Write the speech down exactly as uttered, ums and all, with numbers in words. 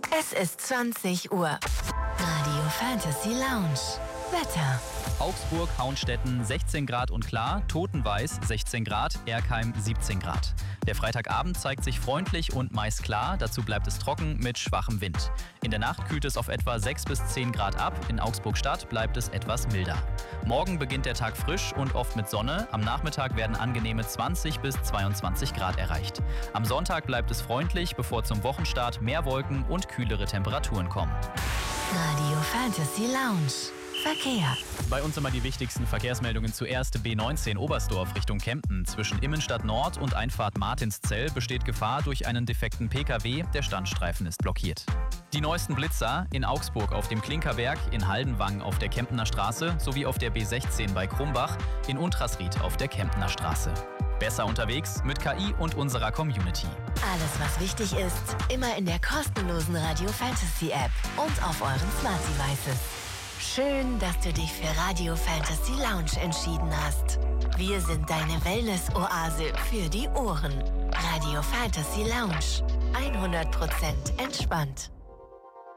Es ist zwanzig Uhr. Radio Fantasy Lounge. Wetter. Augsburg, Hauenstetten sechzehn Grad und klar, Totenweiß sechzehn Grad, Erkheim siebzehn Grad. Der Freitagabend zeigt sich freundlich und meist klar, dazu bleibt es trocken mit schwachem Wind. In der Nacht kühlt es auf etwa sechs bis zehn Grad ab, in Augsburg-Stadt bleibt es etwas milder. Morgen beginnt der Tag frisch und oft mit Sonne, am Nachmittag werden angenehme zwanzig bis zweiundzwanzig Grad erreicht. Am Sonntag bleibt es freundlich, bevor zum Wochenstart mehr Wolken und kühlere Temperaturen kommen. Radio Fantasy Lounge. Verkehr. Bei uns immer die wichtigsten Verkehrsmeldungen. Zuerst B neunzehn Oberstdorf Richtung Kempten. Zwischen Immenstadt Nord und Einfahrt Martinszell besteht Gefahr durch einen defekten P K W. Der Standstreifen ist blockiert. Die neuesten Blitzer in Augsburg auf dem Klinkerberg, in Haldenwang auf der Kemptener Straße sowie auf der B sechzehn bei Krumbach, in Untrasried auf der Kemptener Straße. Besser unterwegs mit K I und unserer Community. Alles, was wichtig ist, immer in der kostenlosen Radio Fantasy App und auf euren Smart Devices. Schön, dass du dich für Radio Fantasy Lounge entschieden hast. Wir sind deine Wellness-Oase für die Ohren. Radio Fantasy Lounge. hundert Prozent entspannt.